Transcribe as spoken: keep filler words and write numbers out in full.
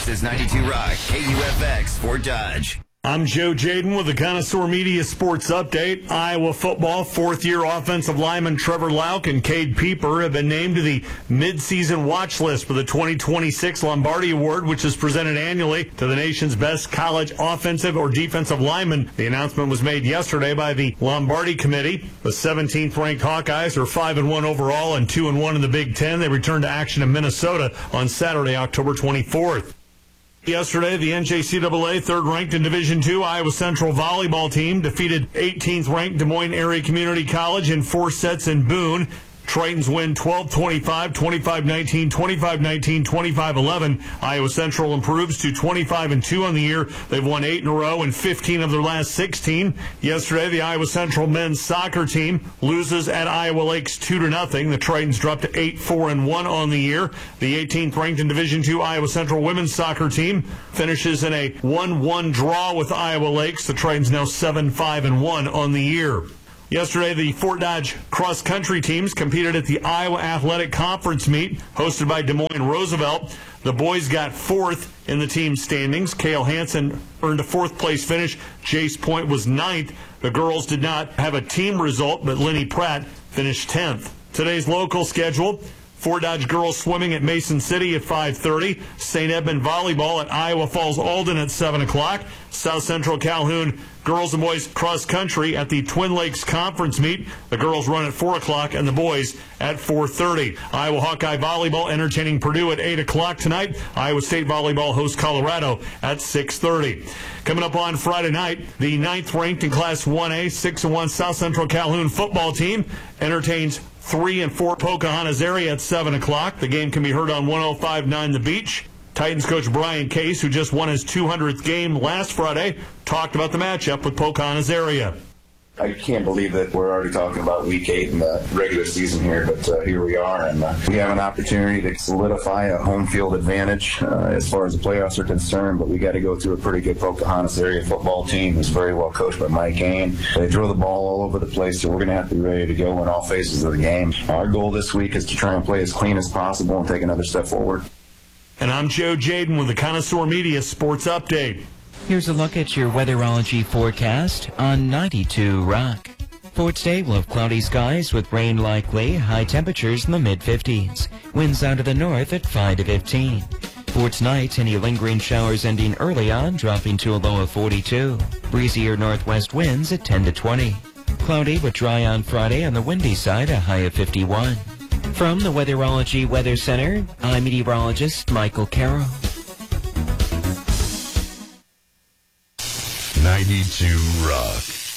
This is ninety-two Rock, K U F X, Fort Dodge. I'm Joe Jaden with the Connoisseur Media Sports Update. Iowa football fourth-year offensive lineman Trevor Lauk and Cade Pieper have been named to the mid-season watch list for the twenty twenty-six Lombardi Award, which is presented annually to the nation's best college offensive or defensive lineman. The announcement was made yesterday by the Lombardi Committee. The seventeenth-ranked Hawkeyes are five and one overall and two and one in the Big Ten. They return to action in Minnesota on Saturday, October twenty-fourth. Yesterday, the N J C double A third-ranked in Division two Iowa Central volleyball team defeated eighteenth-ranked Des Moines Area Community College in four sets in Boone. Tritons win twelve twenty-five, twenty-five nineteen, twenty-five nineteen, twenty-five eleven. Iowa Central improves to twenty-five and two on the year. They've won eight in a row and fifteen of their last sixteen. Yesterday, the Iowa Central men's soccer team loses at Iowa Lakes two to nothing. The Tritons dropped to eight four and one on the year. The eighteenth ranked in Division two Iowa Central women's soccer team finishes in a one one draw with Iowa Lakes. The Tritons now seven five and one on the year. Yesterday, the Fort Dodge cross-country teams competed at the Iowa Athletic Conference meet hosted by Des Moines Roosevelt. The boys got fourth in the team standings. Cale Hansen earned a fourth-place finish. Jace Point was ninth. The girls did not have a team result, but Lenny Pratt finished tenth. Today's local schedule: Fort Dodge girls swimming at Mason City at five thirty. Saint Edmund volleyball at Iowa Falls Alden at seven o'clock. South Central Calhoun girls and boys cross country at the Twin Lakes Conference meet. The girls run at four o'clock and the boys at four thirty. Iowa Hawkeye volleyball entertaining Purdue at eight o'clock tonight. Iowa State volleyball hosts Colorado at six thirty. Coming up on Friday night, the ninth ranked in Class one A, six and one South Central Calhoun football team entertains three and four Pocahontas area at seven o'clock. The game can be heard on one oh five point nine The Beach. Titans coach Brian Case, who just won his two hundredth game last Friday, talked about the matchup with Pocahontas area. I can't believe that we're already talking about week eight in the regular season here, but uh, here we are, and uh, we have an opportunity to solidify a home field advantage uh, as far as the playoffs are concerned, but we got to go through a pretty good Pocahontas area football team who's very well coached by Mike Ain. They throw the ball all over the place, so we're going to have to be ready to go in all phases of the game. Our goal this week is to try and play as clean as possible and take another step forward. And I'm Joe Jaden with the Connoisseur Media Sports Update. Here's a look at your weatherology forecast on ninety-two Rock. For today, we'll have cloudy skies with rain likely, high temperatures in the mid fifties. Winds out of the north at five to fifteen. For tonight, any lingering showers ending early on, dropping to a low of forty-two. Breezier northwest winds at ten to twenty. Cloudy with dry on Friday on the windy side, a high of fifty-one. From the Weatherology Weather Center, I'm meteorologist Michael Carroll. ninety-two Rock.